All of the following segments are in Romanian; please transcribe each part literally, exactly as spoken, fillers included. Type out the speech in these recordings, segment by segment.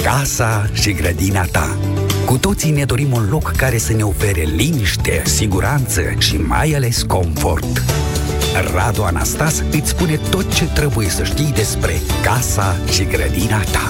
Casa și grădina ta. Cu toții ne dorim un loc care să ne ofere liniște, siguranță și mai ales confort. Radu Anastas îți spune tot ce trebuie să știi despre casa și grădina ta.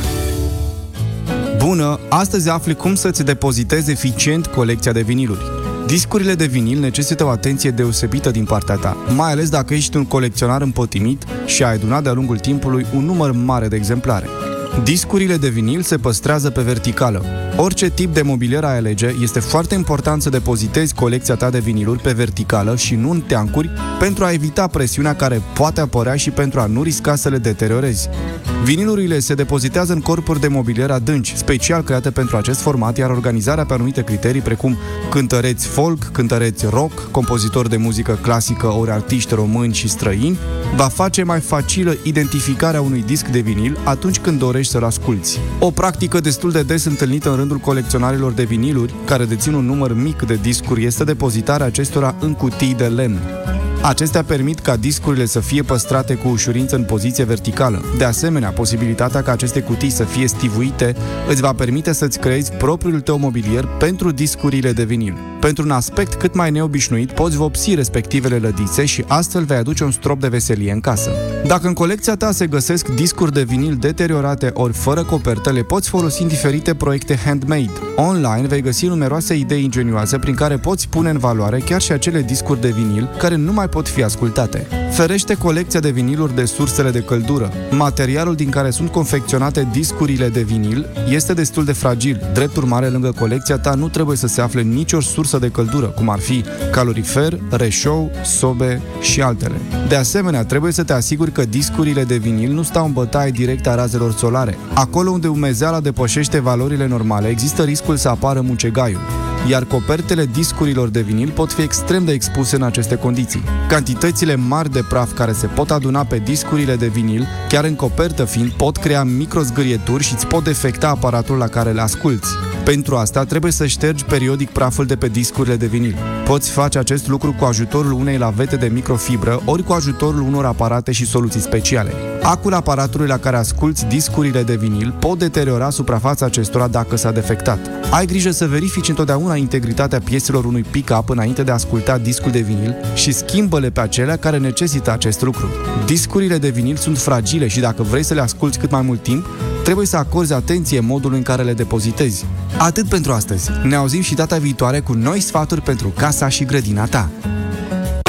Bună! Astăzi afli cum să-ți depozitezi eficient colecția de viniluri. Discurile de vinil necesită o atenție deosebită din partea ta, mai ales dacă ești un colecționar împotimit și ai adunat de-a lungul timpului un număr mare de exemplare. Discurile de vinil se păstrează pe verticală. Orice tip de mobilier ai alege, este foarte important să depozitezi colecția ta de viniluri pe verticală și nu în teancuri, pentru a evita presiunea care poate apărea și pentru a nu risca să le deteriorezi. Vinilurile se depozitează în corpuri de mobilier adânci, special create pentru acest format, iar organizarea pe anumite criterii, precum cântăreți folk, cântăreți rock, compozitori de muzică clasică ori artiști români și străini, va face mai facilă identificarea unui disc de vinil atunci când dorești să-l asculți. O practică destul de des întâlnită în rândul colecționarilor de viniluri, care dețin un număr mic de discuri, este depozitarea acestora în cutii de lemn. Acestea permit ca discurile să fie păstrate cu ușurință în poziție verticală. De asemenea, posibilitatea ca aceste cutii să fie stivuite îți va permite să-ți creezi propriul tău mobilier pentru discurile de vinil. Pentru un aspect cât mai neobișnuit, poți vopsi respectivele lădițe și astfel vei aduce un strop de veselie în casă. Dacă în colecția ta se găsesc discuri de vinil deteriorate ori fără copertă, le poți folosi în diferite proiecte handmade. Online vei găsi numeroase idei ingenioase prin care poți pune în valoare chiar și acele discuri de vinil care nu mai pot fi ascultate. Ferește colecția de viniluri de sursele de căldură. Materialul din care sunt confecționate discurile de vinil este destul de fragil. Drept urmare, lângă colecția ta nu trebuie să se afle nicio sursă de căldură, cum ar fi calorifer, reșou, sobe și altele. De asemenea, trebuie să te asiguri că discurile de vinil nu stau în bătaie directă a razelor solare. Acolo unde umezeala depășește valorile normale, există riscul să apară mucegaiul, iar copertele discurilor de vinil pot fi extrem de expuse în aceste condiții. Cantitățile mari de praf care se pot aduna pe discurile de vinil, chiar în copertă fiind, pot crea microzgârieturi și îți pot defecta aparatul la care le asculți. Pentru asta trebuie să ștergi periodic praful de pe discurile de vinil. Poți face acest lucru cu ajutorul unei lavete de microfibră ori cu ajutorul unor aparate și soluții speciale. Acul aparatului la care asculți discurile de vinil pot deteriora suprafața acestora dacă s-a defectat. Ai grijă să verifici întotdeauna integritatea pieselor unui pick-up înainte de a asculta discul de vinil și schimbă-le pe acelea care necesită acest lucru. Discurile de vinil sunt fragile și dacă vrei să le asculți cât mai mult timp, trebuie să acorzi atenție modului în care le depozitezi. Atât pentru astăzi. Ne auzim și data viitoare cu noi sfaturi pentru casa și grădina ta.